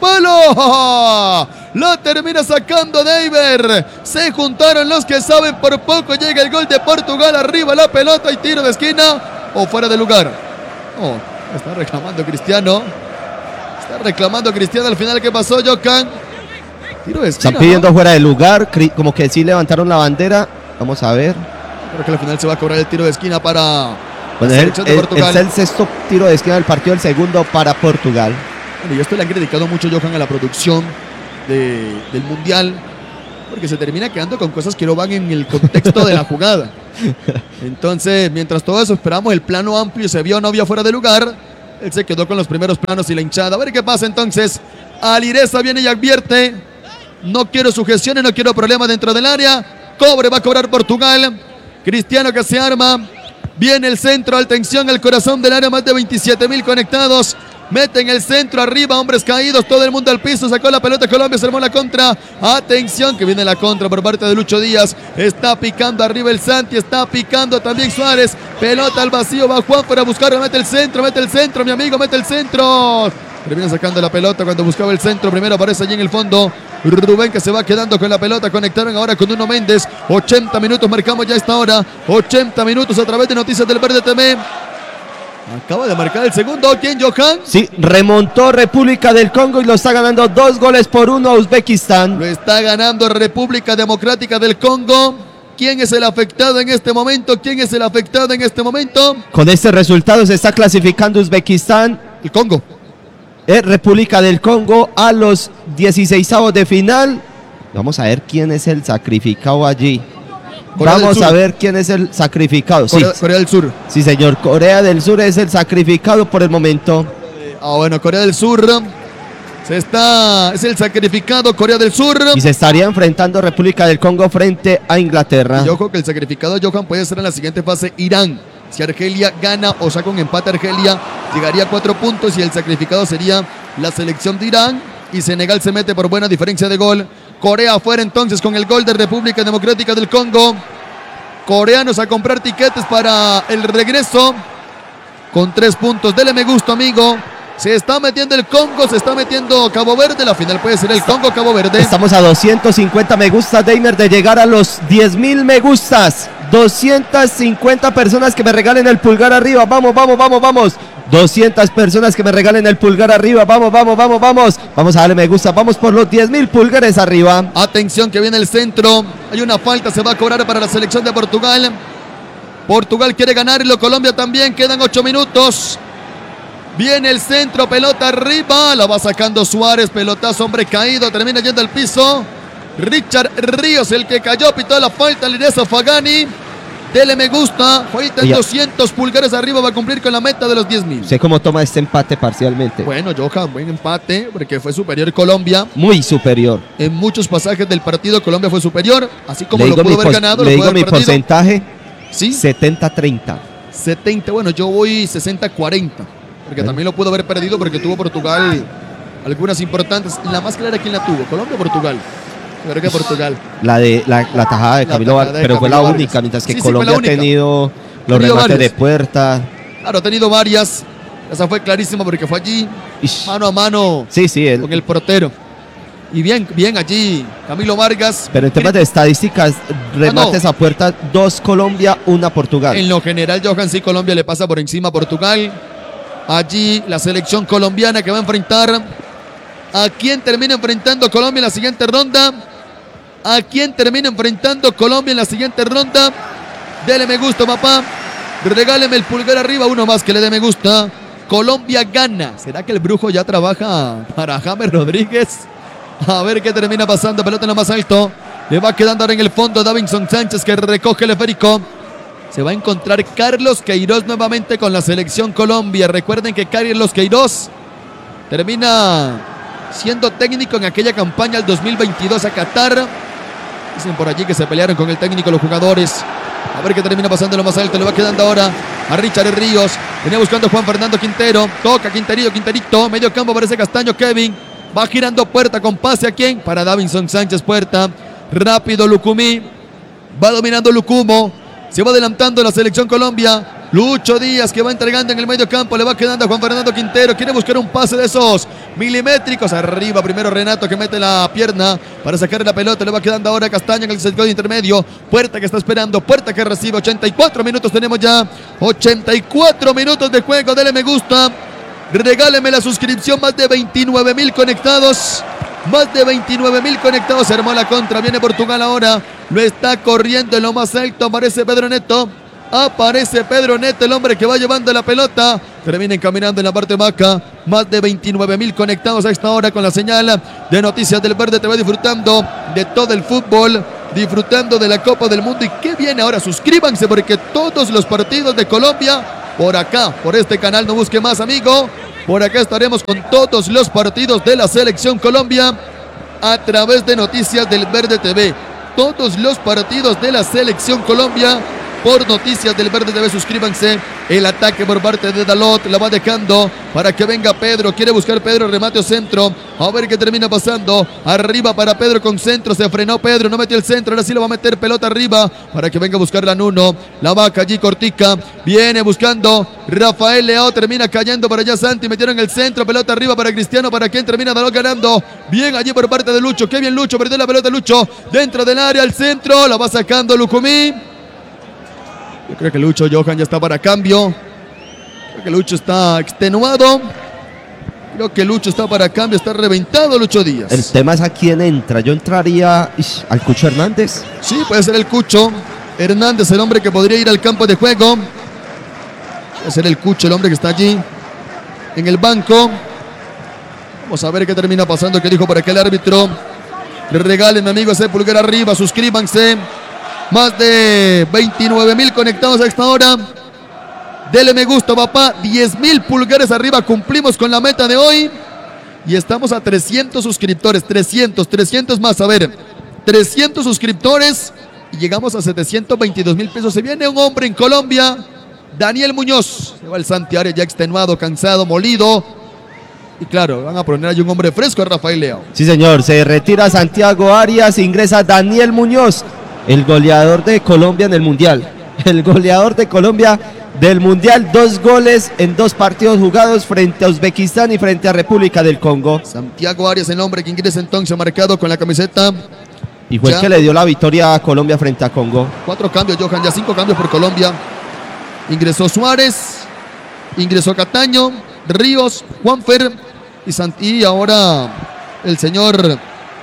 palo. Lo termina sacando Deiber. Se juntaron los que saben, por poco llega el gol de Portugal. Arriba la pelota y tiro de esquina o fuera de lugar. Oh, está reclamando Cristiano. Está reclamando Cristiano al final. ¿Qué pasó, Johan? Tiro de esquina, están pidiendo, ¿no?, fuera de lugar, como que sí levantaron la bandera. Vamos a ver. Creo que al final se va a cobrar el tiro de esquina para bueno, la selección de Portugal. Es el sexto tiro de esquina del partido, el segundo para Portugal. Bueno, y esto le han criticado mucho, Johan, a la producción del Mundial, porque se termina quedando con cosas que no van en el contexto de la jugada. Entonces, mientras todo eso esperamos el plano amplio, se vio o no vio fuera de lugar, él se quedó con los primeros planos y la hinchada. A ver qué pasa entonces. Alireza viene y advierte: no quiero sujeciones, no quiero problemas dentro del área. Cobre, va a cobrar Portugal. Cristiano que se arma. Viene el centro, atención, el corazón del área, más de 27.000 conectados. Mete en el centro, arriba, hombres caídos, todo el mundo al piso, sacó la pelota Colombia, se armó la contra. Atención, que viene la contra por parte de Lucho Díaz. Está picando arriba el Santi, está picando también Suárez. Pelota al vacío, va Juan para buscarlo, mete el centro, mi amigo, mete el centro. Termina sacando la pelota cuando buscaba el centro. Primero aparece allí en el fondo Rubén, que se va quedando con la pelota. Conectaron ahora con Nuno Méndez. 80 minutos marcamos ya esta hora. 80 minutos a través de Noticias del Verde TV. Acaba de marcar el segundo. ¿Quién, Johan? Sí, remontó República del Congo y lo está ganando 2-1 a Uzbekistán. Lo está ganando República Democrática del Congo. ¿Quién es el afectado en este momento? Con este resultado se está clasificando Uzbekistán. El Congo. República del Congo a los 16avos de final. Vamos a ver quién es el sacrificado allí. Vamos a ver quién es el sacrificado. Corea del Sur. Sí, señor. Corea del Sur es el sacrificado por el momento. Bueno, Corea del Sur es el sacrificado, Corea del Sur. Y se estaría enfrentando República del Congo frente a Inglaterra. Y ojo que el sacrificado, Johan, puede ser en la siguiente fase Irán. Si Argelia gana o saca un empate, Argelia llegaría a 4 puntos y el sacrificado sería la selección de Irán. Y Senegal se mete por buena diferencia de gol. Corea afuera entonces con el gol de República Democrática del Congo. Coreanos a comprar tiquetes para el regreso. Con 3 puntos. Dele me gusta, amigo. Se está metiendo el Congo, se está metiendo Cabo Verde. La final puede ser el Congo-Cabo Verde. Estamos a 250 me gusta, Deimer, de llegar a los 10.000 me gustas. 250 personas que me regalen el pulgar arriba. Vamos. 200 personas que me regalen el pulgar arriba. Vamos. Vamos a darle me gusta. Vamos por los 10.000 pulgares arriba. Atención que viene el centro. Hay una falta, se va a cobrar para la selección de Portugal. Portugal quiere ganarlo, Colombia también. Quedan 8 minutos. Viene el centro, pelota arriba. La va sacando Suárez, pelotazo, hombre caído. Termina yendo al piso. Richard Ríos, el que cayó, pitó la falta. Lideso Fagani. Dele me gusta. Faltan 200 pulgares arriba. Va a cumplir con la meta de los 10.000. Sé cómo toma este empate parcialmente. Bueno, Johan, buen empate porque fue superior Colombia. Muy superior. En muchos pasajes del partido Colombia fue superior. Así como lo pudo haber ganado. Le digo mi porcentaje. ¿Sí? 70-30. 70, bueno, yo voy 60-40. Porque también lo pudo haber perdido porque tuvo Portugal algunas importantes. La más clara, ¿quién la tuvo? ¿Colombia o Portugal? Yo creo que Portugal. La tajada de Camilo Vargas, pero fue la única, mientras que Colombia ha tenido los remates de puerta. Claro, ha tenido varias. Esa fue clarísima porque fue allí, mano a mano con el portero. Y bien allí Camilo Vargas. Pero en temas de estadísticas, remates a puerta, 2 Colombia, 1 Portugal. En lo general, Johan, sí, Colombia le pasa por encima a Portugal. Allí la selección colombiana que va a enfrentar. ¿A quién termina enfrentando Colombia en la siguiente ronda? Dele me gusta, papá. Regáleme el pulgar arriba, uno más que le dé me gusta. Colombia gana. ¿Será que el brujo ya trabaja para James Rodríguez? A ver qué termina pasando. Pelota en lo más alto. Le va quedando ahora en el fondo Davinson Sánchez, que recoge el esférico. Se va a encontrar Carlos Queiroz nuevamente con la selección Colombia. Recuerden que Carlos Queiroz termina siendo técnico en aquella campaña el 2022 a Qatar. Dicen por allí que se pelearon con el técnico los jugadores. A ver qué termina pasando en lo más alto. Le va quedando ahora a Richard Ríos. Venía buscando a Juan Fernando Quintero. Toca Quinterito. Medio campo aparece Castaño Kevin. Va girando Puerta con pase a quién. Para Davinson Sánchez Puerta. Rápido Lucumí. Va dominando Lucumo. Se va adelantando la selección Colombia. Lucho Díaz que va entregando en el medio campo. Le va quedando a Juan Fernando Quintero. Quiere buscar un pase de esos milimétricos. Arriba primero Renato que mete la pierna para sacar la pelota. Le va quedando ahora Castaño en el sector intermedio. Puerta que está esperando. Puerta que recibe. 84 minutos tenemos ya. 84 minutos de juego. Dele me gusta. Regáleme la suscripción. Más de 29.000 conectados. Se armó la contra. Viene Portugal ahora. Lo está corriendo en lo más alto. Aparece Pedro Neto. Aparece Pedro Neto, el hombre que va llevando la pelota. Termina caminando en la parte baja. Más de 29.000 conectados a esta hora con la señal de Noticias del Verde TV, disfrutando de todo el fútbol, disfrutando de la Copa del Mundo. Y qué viene ahora, suscríbanse porque todos los partidos de Colombia, por acá, por este canal, no busque más, amigo. Por acá estaremos con todos los partidos de la Selección Colombia a través de Noticias del Verde TV. Todos los partidos de la Selección Colombia por Noticias del Verde TV. Suscríbanse. El ataque por parte de Dalot, la va dejando para que venga Pedro. Quiere buscar Pedro, remate o centro. A ver qué termina pasando. Arriba para Pedro con centro. Se frenó Pedro, no metió el centro. Ahora sí lo va a meter, pelota arriba para que venga a buscar la Nuno. La vaca allí cortica. Viene buscando Rafael Leao. Termina cayendo para allá Santi. Metieron el centro. Pelota arriba para Cristiano. Para quien termina Dalot ganando. Bien allí por parte de Lucho. Qué bien Lucho. Perdió la pelota Lucho. Dentro del área, al centro. La va sacando Lucumí. Yo creo que Lucho Johan ya está para cambio. Creo que Lucho está extenuado. Creo que Lucho está para cambio. Está reventado Lucho Díaz. El tema es a quién entra. Yo entraría al Cucho Hernández. Sí, puede ser el Cucho Hernández, el hombre que podría ir al campo de juego. Puede ser el Cucho, el hombre que está allí en el banco. Vamos a ver qué termina pasando. ¿Qué dijo por aquel árbitro? Regálenme, amigos, ese pulgar arriba. Suscríbanse. Más de 29.000 conectados a esta hora. Dele me gusta, papá. 10.000 pulgares arriba. Cumplimos con la meta de hoy. Y estamos a 300 suscriptores. 300 más. A ver, 300 suscriptores. Y llegamos a 722.000 pesos. Se viene un hombre en Colombia. Daniel Muñoz. Se va el Santiago ya extenuado, cansado, molido. Y claro, van a poner ahí un hombre fresco a Rafael Leao. Sí, señor. Se retira Santiago Arias. Ingresa Daniel Muñoz, el goleador de Colombia en el Mundial. El goleador de Colombia del Mundial. 2 goles en 2 partidos jugados frente a Uzbekistán y frente a República del Congo. Santiago Arias, el hombre que ingresa entonces marcado con la camiseta. Y fue el que le dio la victoria a Colombia frente a Congo. 4 cambios, Johan. Ya 5 cambios por Colombia. Ingresó Suárez. Ingresó Cataño. Ríos. Juanfer. Y ahora el señor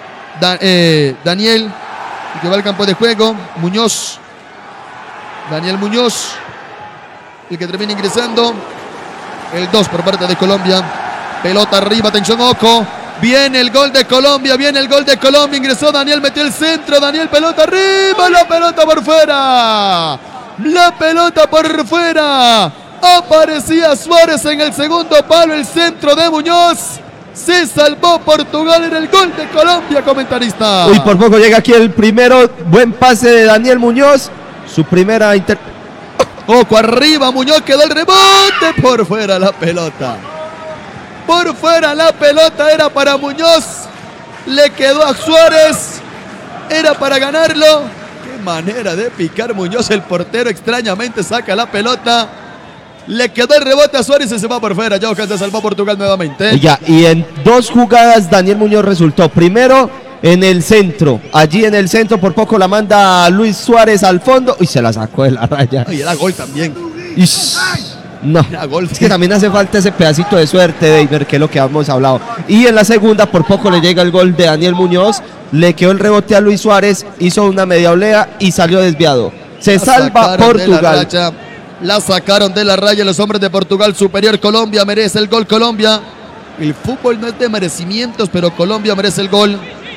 Daniel, que va al campo de juego. Muñoz. Daniel Muñoz, el que termina ingresando. El 2 por parte de Colombia. Pelota arriba, atención, ojo. Viene el gol de Colombia, viene el gol de Colombia. Ingresó Daniel, metió el centro. Daniel, pelota arriba, la pelota por fuera. La pelota por fuera. Aparecía Suárez en el segundo palo, el centro de Muñoz. Se salvó Portugal en el gol de Colombia, comentarista. Uy, por poco llega aquí el primero. Buen pase de Daniel Muñoz. Su primera Ojo arriba, Muñoz, quedó el rebote. Por fuera la pelota. Por fuera la pelota, era para Muñoz. Le quedó a Suárez. Era para ganarlo. Qué manera de picar Muñoz. El portero extrañamente saca la pelota. Le quedó el rebote a Suárez y se va por fuera. Johan, se salvó Portugal nuevamente. Ya, y en 2 jugadas Daniel Muñoz resultó. Primero en el centro. Allí en el centro por poco la manda Luis Suárez al fondo y se la sacó de la raya. Y era gol también. No, era gol. Es que también hace falta ese pedacito de suerte, Deimer, que es lo que hemos hablado. Y en la segunda por poco le llega el gol de Daniel Muñoz. Le quedó el rebote a Luis Suárez. Hizo una media olea y salió desviado. Se salva Portugal. La sacaron de la raya los hombres de Portugal. Superior Colombia, merece el gol Colombia. El fútbol no es de merecimientos, pero Colombia merece el gol.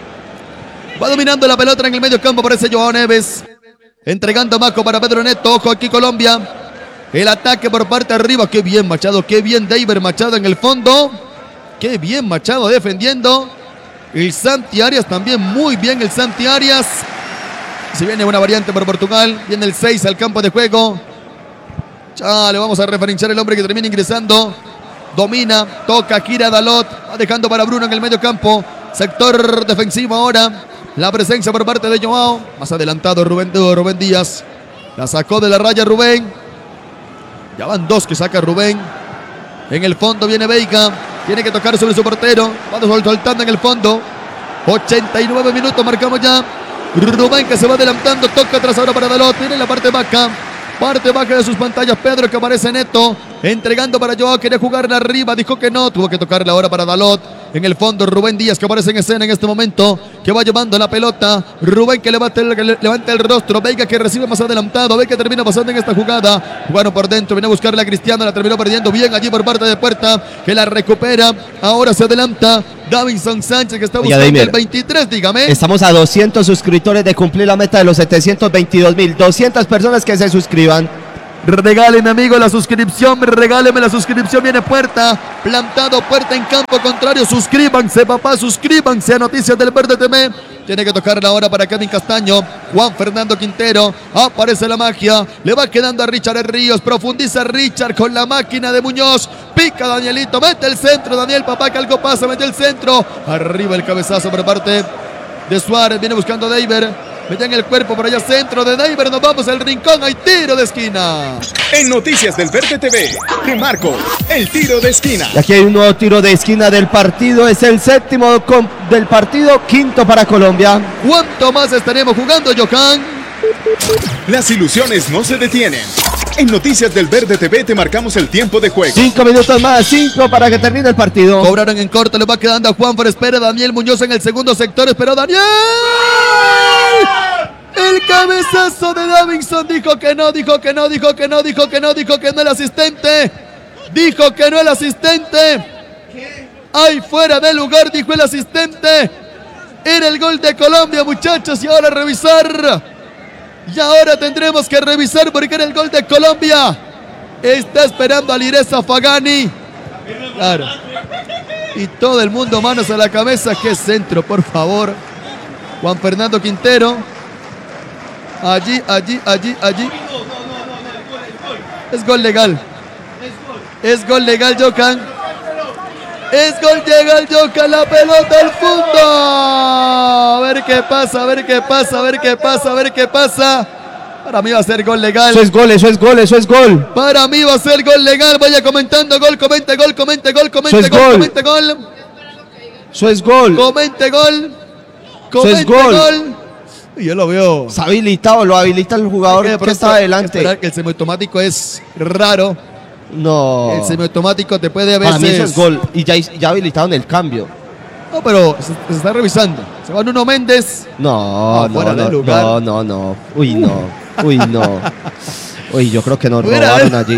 Va dominando la pelota en el medio campo, aparece Joao Neves. Entregando a Maco para Pedro Neto. Ojo aquí Colombia. El ataque por parte arriba. Qué bien Machado, qué bien Deiber Machado en el fondo. Qué bien Machado defendiendo. El Santi Arias también, muy bien el Santi Arias. Se viene una variante por Portugal. Viene el 6 al campo de juego. Ya le vamos a referenciar el hombre que termina ingresando. Domina, toca Kira Dalot. Va dejando para Bruno en el medio campo. Sector defensivo ahora. La presencia por parte de Joao. Más adelantado Rubén Díaz. La sacó de la raya Rubén. Ya van 2 que saca Rubén. En el fondo viene Veiga. Tiene que tocar sobre su portero. Va soltando en el fondo. 89 minutos marcamos ya. Rubén que se va adelantando. Toca atrás ahora para Dalot. Tiene la parte baja. Parte baja de sus pantallas. Pedro que aparece Neto. Entregando para Joao. Quería jugarla arriba. Dijo que no. Tuvo que tocarla ahora para Dalot. En el fondo, Rubén Díaz, que aparece en escena en este momento, que va llevando la pelota. Rubén que levanta el rostro. Veiga que recibe más adelantado. Veiga que termina pasando en esta jugada. Jugaron por dentro, viene a buscarle a Cristiano, la terminó perdiendo bien allí por parte de Puerta, que la recupera. Ahora se adelanta Davinson Sánchez, que está buscando el 23, dígame. Estamos a 200 suscriptores de cumplir la meta de los 722.000. 200 personas que se suscriban. Regáleme, amigo, la suscripción. Regáleme la suscripción. Viene Puerta. Plantado Puerta en campo contrario. Suscríbanse, papá. Suscríbanse a Noticias del Verde TV. Tiene que tocar la hora para Kevin Castaño. Juan Fernando Quintero. Aparece la magia. Le va quedando a Richard Ríos. Profundiza Richard con la máquina de Muñoz. Pica Danielito. Mete el centro. Daniel, papá, que algo pasa. Mete el centro. Arriba el cabezazo por parte de Suárez. Viene buscando a Deiber. Meten el cuerpo por allá centro de Deiber. Nos vamos al rincón. Hay tiro de esquina. En Noticias del Verde TV, te marco el tiro de esquina. Y aquí hay un nuevo tiro de esquina del partido. Es el séptimo del partido, quinto para Colombia. ¿Cuánto más estaremos jugando, Johan? Las ilusiones no se detienen. En Noticias del Verde TV te marcamos el tiempo de juego. 5 minutos más, 5 para que termine el partido. Cobraron en corto, le va quedando a Juanfer. Espera Daniel Muñoz en el segundo sector. Esperó Daniel. El cabezazo de Davinson. Dijo que no el asistente. Dijo que no el asistente. Ahí fuera de lugar, dijo el asistente. Era el gol de Colombia, muchachos. Y ahora revisar. Y ahora tendremos que revisar porque era el gol de Colombia. Está esperando a Lireza Fagani. Claro. Y todo el mundo manos a la cabeza. Qué centro, por favor. Juan Fernando Quintero. Allí. Es gol legal. Es gol legal, Johan. Es gol, llega el Johan, la pelota al fondo. A ver qué pasa. Para mí va a ser gol legal. Eso es gol. Para mí va a ser gol legal. Vaya comentando gol, comente gol. Eso es gol. Comente gol. Y yo lo veo. Está habilitado, lo habilita el jugador que está adelante. Esperar que el semiautomático es raro. No. El semiautomático te puede a veces. Para mí eso es gol. Y ya habilitaron el cambio. No, pero se está revisando. Se va Nuno Méndez. No. Uy, no. Uy, yo creo que nos robaron allí.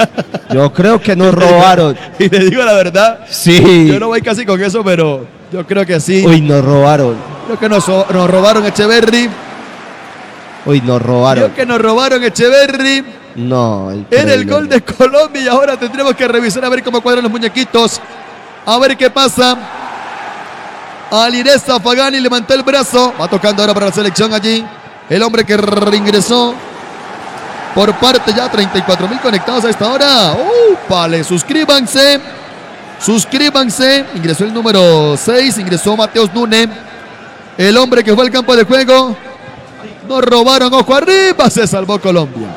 Y le digo la verdad. Sí. Yo no voy casi con eso, pero yo creo que sí. Uy, nos robaron. Creo que nos robaron Echeverry. Uy, nos robaron. Creo que nos robaron Echeverry. No. Era el gol de Colombia y ahora tendremos que revisar a ver cómo cuadran los muñequitos. A ver qué pasa. Alireza Fagani levantó el brazo. Va tocando ahora para la selección allí. El hombre que reingresó por parte ya 34.000 conectados a esta hora. Vale, suscríbanse. Ingresó el número 6. Ingresó Mateus Nune. El hombre que fue al campo de juego. Nos robaron. Ojo arriba. Se salvó Colombia.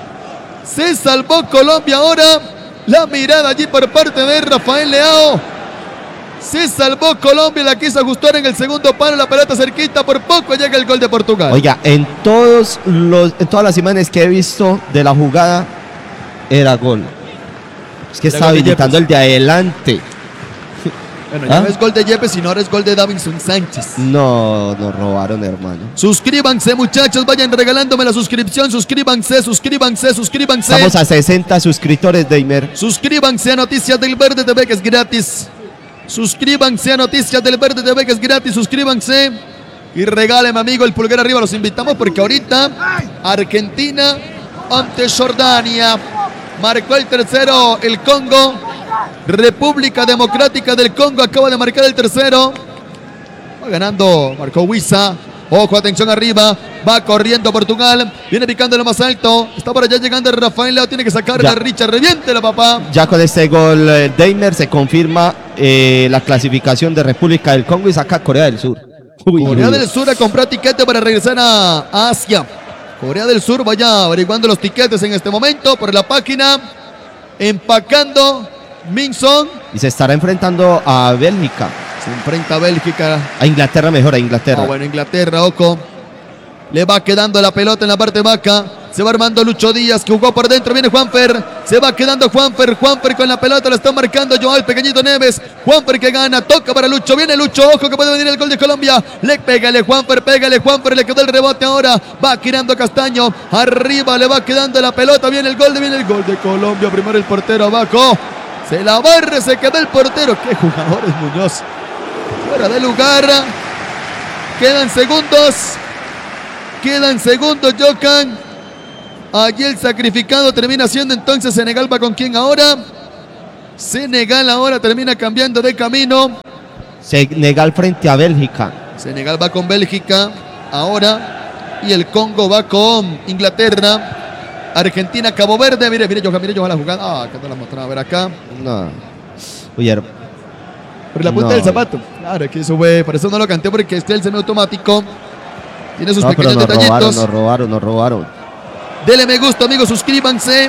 Ahora. La mirada allí por parte de Rafael Leao. Se salvó Colombia, la quiso ajustar en el segundo palo, la pelota cerquita, por poco llega el gol de Portugal. Oiga, en todas las imágenes que he visto de la jugada, era gol. Es que está habilitando el de adelante. Bueno, ya no es gol de Yepes, sino ahora es gol de Davinson Sánchez. No, nos robaron, hermano. Suscríbanse, muchachos, vayan regalándome la suscripción. Suscríbanse. Estamos a 60 suscriptores, Deimer. Suscríbanse a Noticias del Verde TV, que es gratis. Suscríbanse y regáleme, amigo, el pulgar arriba. Los invitamos porque ahorita Argentina ante Jordania. Marcó el tercero el Congo. República Democrática del Congo acaba de marcar el tercero. Va ganando, marcó Huiza. Ojo, atención arriba. Va corriendo Portugal. Viene picando lo más alto. Está por allá llegando Rafael Leao. Tiene que sacar a Richard. Reviéntela, papá. Ya con este gol, Deimer, se confirma la clasificación de República del Congo y saca a Corea del Sur. Corea del Sur a comprar tiquete para regresar a Asia. Corea del Sur, vaya averiguando los tiquetes en este momento por la página. Empacando Minson. Y se estará enfrentando a Bélgica. Se enfrenta a Bélgica. A Inglaterra, mejor, a Inglaterra. Bueno, Inglaterra, ojo. Le va quedando la pelota en la parte baja. Se va armando Lucho Díaz, que jugó por dentro. Viene Juanfer. Se va quedando Juanfer. Juanfer con la pelota. La está marcando Joao Pequeñito Neves. Juanfer que gana. Toca para Lucho. Viene Lucho. Ojo que puede venir el gol de Colombia. Pégale Juanfer. Juanfer. Le quedó el rebote ahora. Va girando Castaño. Arriba le va quedando la pelota. Viene el gol de Colombia. Primero el portero abajo. Se la barre. Se quedó el portero. Qué jugador es Muñoz. Fuera de lugar. Quedan segundos, Jokan. Allí el sacrificado termina siendo entonces Senegal. ¿Va con quién ahora? Senegal ahora termina cambiando de camino. Senegal frente a Bélgica. Senegal va con Bélgica ahora. Y el Congo va con Inglaterra. Argentina, Cabo Verde. Mire, Johan la jugada. Que no la mostraba a ver acá. No. Oye, por la punta del zapato. Claro, que eso fue. Por eso no lo canté, porque este es el semiautomático. Tiene sus pequeños detallitos. Nos robaron. Dele me gusta, amigos. Suscríbanse.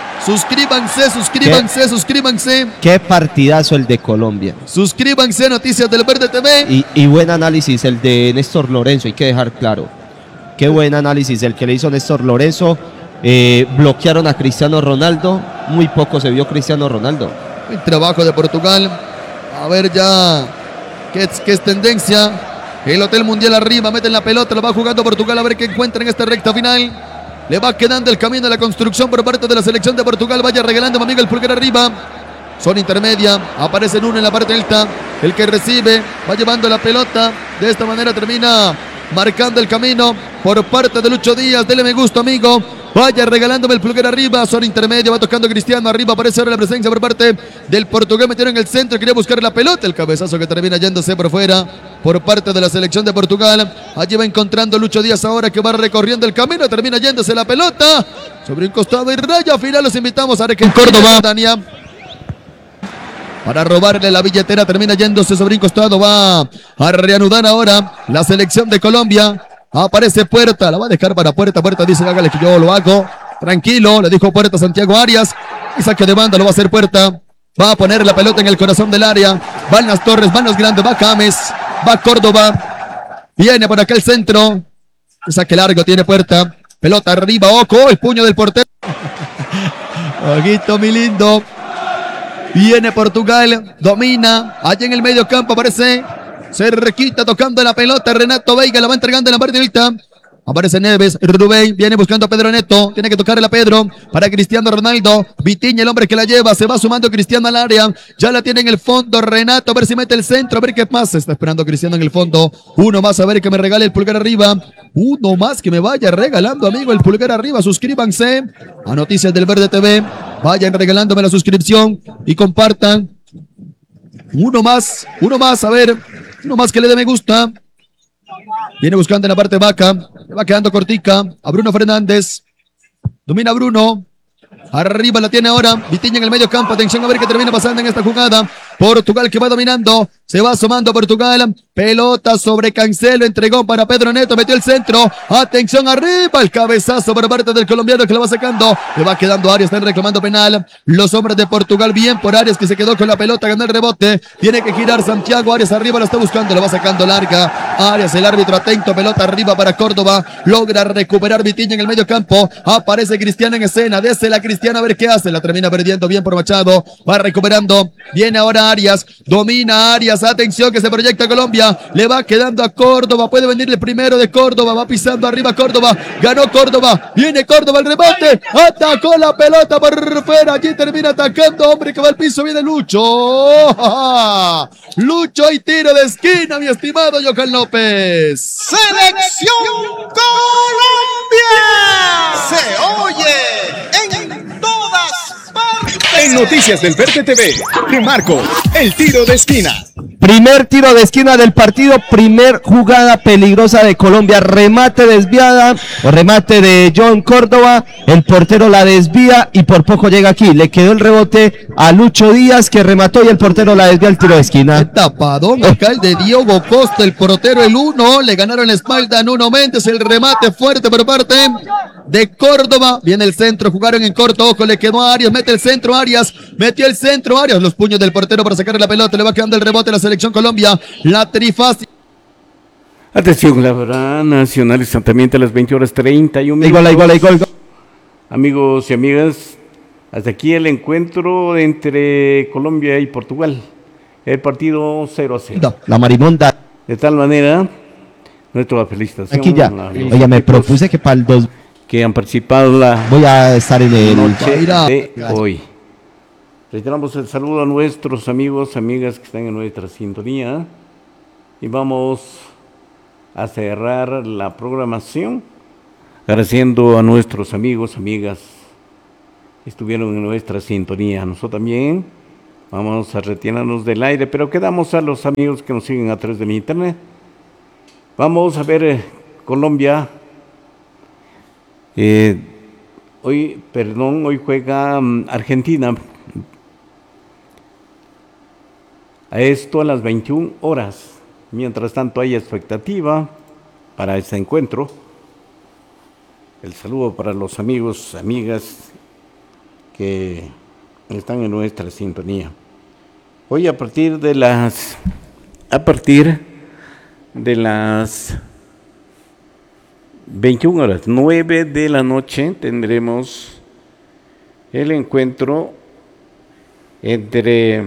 Qué partidazo el de Colombia. Suscríbanse a Noticias del Verde TV. Y buen análisis el de Néstor Lorenzo, hay que dejar claro. Qué buen análisis el que le hizo Néstor Lorenzo. Bloquearon a Cristiano Ronaldo. Muy poco se vio Cristiano Ronaldo. El trabajo de Portugal. A ver ya qué es tendencia. El Hotel Mundial arriba, meten la pelota, lo va jugando Portugal a ver qué encuentra en esta recta final. Le va quedando el camino de la construcción por parte de la selección de Portugal. Vaya regalando, mi amigo, el pulgar arriba. Zona intermedia, aparece uno en la parte alta. El que recibe va llevando la pelota. De esta manera termina marcando el camino por parte de Lucho Díaz. Dele me gusta, amigo. Vaya regalándome el pulgar arriba, zona intermedia, va tocando Cristiano, arriba aparece ahora la presencia por parte del Portugal, metieron en el centro, quería buscar la pelota, el cabezazo que termina yéndose por fuera por parte de la selección de Portugal. Allí va encontrando Lucho Díaz ahora que va recorriendo el camino, termina yéndose la pelota sobre un costado y raya final. Los invitamos a que en Córdoba, Dania, para robarle la billetera, termina yéndose sobre un costado, va a reanudar ahora la selección de Colombia. Aparece Puerta, la va a dejar para Puerta. Puerta dice, hágale que yo lo hago. Tranquilo, le dijo Puerta a Santiago Arias. Y saque de banda lo va a hacer Puerta. Va a poner la pelota en el corazón del área. Van las Torres, van los grandes, va James, va Córdoba. Viene por acá el centro. Saque largo tiene Puerta. Pelota arriba, ojo, el puño del portero. Ojito, mi lindo. Viene Portugal, domina. Allá en el medio campo aparece Cerquita tocando la pelota, Renato Veiga la va entregando en la parte alta. Aparece Neves, Rubén, viene buscando a Pedro Neto, tiene que tocarle a Pedro, para Cristiano Ronaldo, Vitinha el hombre que la lleva, se va sumando Cristiano al área, ya la tiene en el fondo, Renato, a ver si mete el centro, a ver qué pasa, está esperando Cristiano en el fondo, uno más, a ver que me regale el pulgar arriba, uno más que me vaya regalando, amigo, el pulgar arriba. Suscríbanse a Noticias del Verde TV, vayan regalándome la suscripción y compartan. Uno más, a ver, uno más que le dé me gusta. Viene buscando en la parte baja, le va quedando cortica a Bruno Fernández. Domina Bruno. Arriba la tiene ahora Vitinha en el medio campo. Atención a ver qué termina pasando en esta jugada. Portugal que va dominando. Se va asomando Portugal. Pelota sobre Cancelo. Entregó para Pedro Neto. Metió el centro. Atención arriba. El cabezazo por parte del colombiano que lo va sacando. Le va quedando Arias. Están reclamando penal. Los hombres de Portugal. Bien por Arias que se quedó con la pelota. Ganó el rebote. Tiene que girar Santiago. Arias arriba. Lo está buscando. Lo va sacando larga. Arias, el árbitro atento. Pelota arriba para Córdoba. Logra recuperar Vitinha en el medio campo. Aparece Cristiano en escena. Desde la Cristiano a ver qué hace. La termina perdiendo bien por Machado. Va recuperando. Viene ahora Arias. Domina Arias. Atención que se proyecta Colombia. Le va quedando a Córdoba. Puede venir el primero de Córdoba. Va pisando arriba Córdoba. Ganó Córdoba. Viene Córdoba el remate. Atacó la pelota por fuera. Allí termina atacando. Hombre que va al piso. Viene Lucho. Lucho y tiro de esquina, mi estimado Johan López. Selección Colombia. Se oye en todas partes. En Noticias del Verde TV, te marco el tiro de esquina. Primer tiro de esquina del partido, primer jugada peligrosa de Colombia, remate desviada, o remate de John Córdoba, el portero la desvía y por poco llega aquí, le quedó el rebote a Lucho Díaz que remató y el portero la desvía al tiro de esquina. Qué tapadón acá el de Diogo Costa, el portero el 1, le ganaron la espalda a Nuno Méndez, el remate fuerte por parte de Córdoba, viene el centro, jugaron en corto, ojo, le quedó a Arias, mete el centro Arias, metió el centro Arias, los puños del portero para sacarle la pelota, le va quedando el rebote a la selección Colombia, la trifácil. Atención, la verdad, Nacional instantáneamente a las 20:31. Gol. Amigos y amigas, hasta aquí el encuentro entre Colombia y Portugal. El partido 0-0. La marimonda. De tal manera, nuestra felicitación. Aquí ya. Oye, me propuse que para el 2 que han participado la voy a estar en el noche de hoy. Reiteramos el saludo a nuestros amigos, amigas que están en nuestra sintonía y vamos a cerrar la programación agradeciendo a nuestros amigos, amigas que estuvieron en nuestra sintonía. Nosotros también vamos a retirarnos del aire, pero quedamos a los amigos que nos siguen a través del internet. Vamos a ver Colombia. Hoy juega Argentina. A esto a las 21 horas. Mientras tanto hay expectativa para este encuentro. El saludo para los amigos, amigas que están en nuestra sintonía. Hoy a partir de las 21 horas, 9 de la noche, tendremos el encuentro entre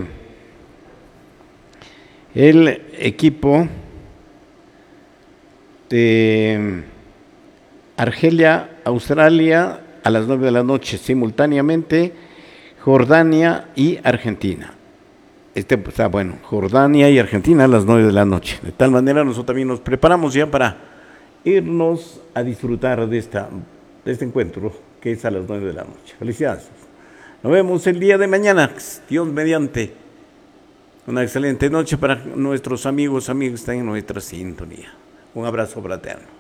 el equipo de Argelia, Australia, a las 9 de la noche, simultáneamente Jordania y Argentina. Jordania y Argentina a las 9 de la noche. De tal manera nosotros también nos preparamos ya para irnos a disfrutar de este encuentro, que es a las 9 de la noche. Felicidades. Nos vemos el día de mañana, Dios mediante. Una excelente noche para nuestros amigos que están en nuestra sintonía. Un abrazo fraterno.